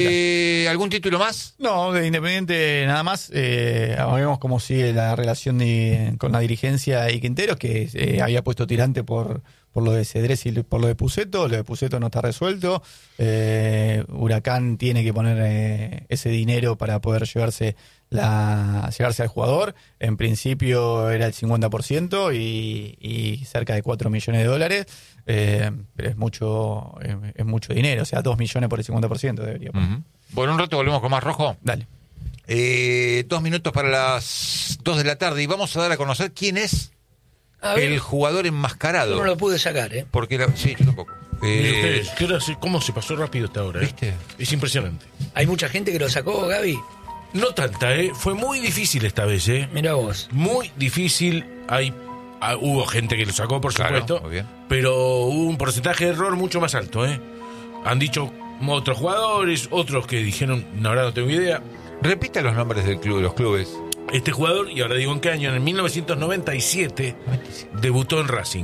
¿Algún título más? No, de Independiente nada más. Vemos cómo sigue la relación con la dirigencia y Quinteros, que había puesto tirante por lo de Cedrés y por lo de Pusetto. Lo de Pusetto no está resuelto. Huracán tiene que poner ese dinero para poder llevarse al jugador. En principio era el 50% y cerca de $4 millones. Pero es mucho dinero, o sea, 2 millones por el 50% debería poner. Uh-huh. Bueno, un rato volvemos con más, Rojo. Dale. 2 minutos para las 2 de la tarde y vamos a dar a conocer quién es el jugador enmascarado. Yo no lo pude sacar, ¿eh? Porque sí, yo tampoco. Ustedes, ¿cómo se pasó rápido esta hora? ¿Viste? Es impresionante. ¿Hay mucha gente que lo sacó, Gaby? No tanta, fue muy difícil esta vez, Mirá vos. Muy difícil. Hubo gente que lo sacó, por supuesto, muy bien. pero hubo un porcentaje de error mucho más alto, Han dicho otros jugadores, otros que dijeron, ahora no tengo idea. Repita los nombres de los clubes. Este jugador, y ahora digo en qué año, en el 1997 debutó en Racing.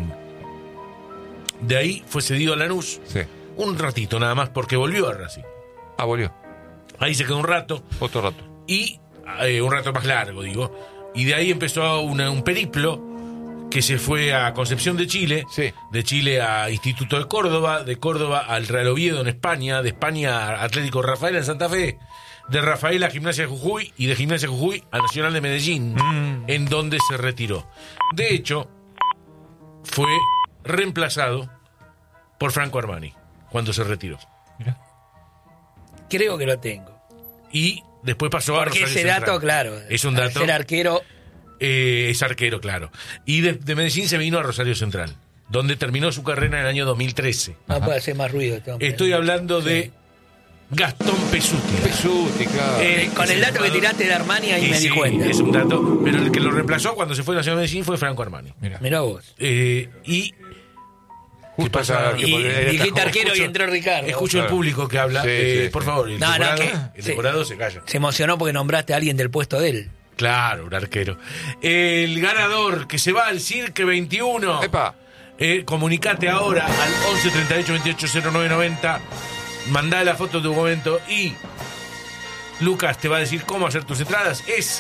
De ahí fue cedido a Lanús. Sí. Un ratito nada más, porque volvió a Racing. Volvió. Ahí se quedó un rato. Otro rato. Y un rato más largo, digo. Y de ahí empezó un periplo que se fue a Concepción de Chile, sí. De Chile a Instituto de Córdoba al Real Oviedo en España, de España a Atlético Rafaela en Santa Fe, de Rafaela a Gimnasia de Jujuy y de Gimnasia de Jujuy a Nacional de Medellín, en donde se retiró. De hecho, fue reemplazado por Franco Armani cuando se retiró. Mirá. Creo que lo tengo. Y después pasó a Porque Rosario ese dato, Central. claro. Es un dato. Ser arquero. Es arquero, claro. Y de Medellín se vino a Rosario Central, donde terminó su carrera en el año 2013. No puede hacer más ruido. Estoy hablando de Gastón Pesuti. Pesuti, claro. Con el dato que tiraste de Armani ahí me di cuenta. Es un dato, pero el que lo reemplazó cuando se fue a la ciudad de Medellín fue Franco Armani. Mirá vos. Y justo pasa? Y dijiste arquero y entró Ricardo. Escucho el público que habla. Sí. Por favor, el decorado se calla. Se emocionó porque nombraste a alguien del puesto de él. Claro, un arquero. El ganador que se va al Cirque 21. ¡Epa! Comunicate ahora al 11 38 28 09 90. Mandá la foto de tu momento y Lucas te va a decir cómo hacer tus entradas. Es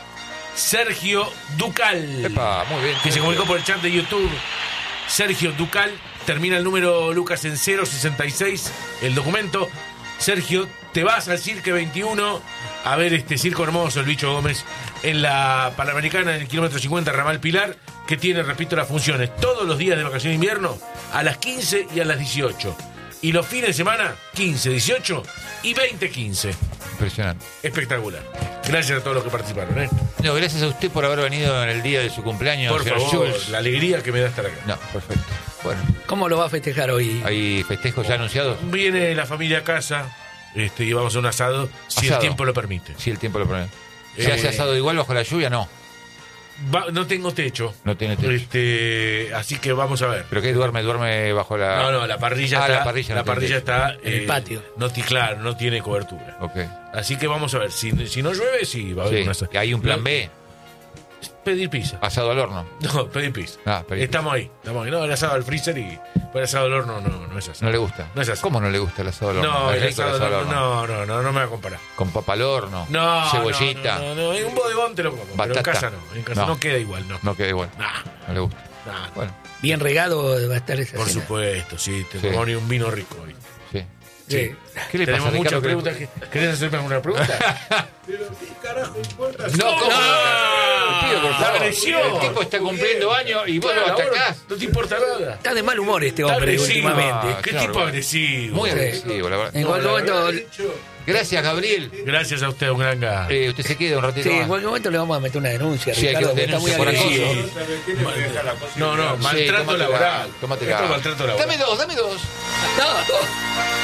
Sergio Ducal. ¡Epa! Muy bien. Que se comunicó por el chat de YouTube. Sergio Ducal. Termina el número, Lucas, en 066. El documento. Sergio, te vas al Cirque 21 a ver este circo hermoso, el Bicho Gómez, en la Panamericana, en el kilómetro 50, Ramal Pilar, que tiene, repito, las funciones todos los días de vacaciones de invierno a las 15 y a las 18. Y los fines de semana, 15, 18 y 20, 15. Impresionante. Espectacular. Gracias a todos los que participaron. No, gracias a usted por haber venido en el día de su cumpleaños. Por favor, Jules. La alegría que me da estar acá. No, perfecto. Bueno. ¿Cómo lo va a festejar hoy? ¿Hay festejos ya anunciados? Viene la familia a casa y vamos a hacer un asado, si el tiempo lo permite. Si el tiempo lo permite. ¿Se hace asado igual bajo la lluvia? No. No tengo techo. No tiene techo. Así que vamos a ver. ¿Pero qué duerme bajo la...? No, la parrilla está... La parrilla está en el patio. Claro, no tiene cobertura. Okay. Así que vamos a ver. Si no llueve, sí va a haber una... ¿Hay un plan B? Pedir pizza. ¿Asado al horno? No, pedir pizza. Pedir Estamos ahí. No, el asado al freezer y el asado al horno no es así. ¿No le gusta? No es así. ¿Cómo no le gusta el asado al horno? No, ¿Es el rico asado al horno, horno? no me va a comparar. ¿Con papa al horno? No. ¿Cebollita? No, en un bodegón te lo como. Batata. Pero en casa no. En casa no queda igual, no. No queda igual. No le gusta. Bueno. Bien regado va a estar esa Por cena. supuesto, sí. Te tomamos un vino rico hoy. Sí. Sí. ¿Qué le pasa, Tenemos muchas Ricardo? preguntas. ¿Querés hacerme alguna pregunta? Pero qué carajo importa. No, ¿cómo? No. Te pido, por favor. Agresión. El tipo está cumpliendo años y vos lo atacás. No te importa nada. Está de mal humor este Está hombre agresivo. últimamente. ¿Qué Claro. tipo agresivo? Muy agresivo, la verdad. En cualquier momento, Gracias, Gabriel. Gracias a usted, un gran gato. Usted se queda un ratito sí, en más. cualquier momento le vamos a meter una denuncia, Sí, hay Ricardo, que porque está muy denuncia por agresivo. acoso. No, maltrato tómatela, laboral. tómatela. Esto es maltrato laboral. Dame dos. No.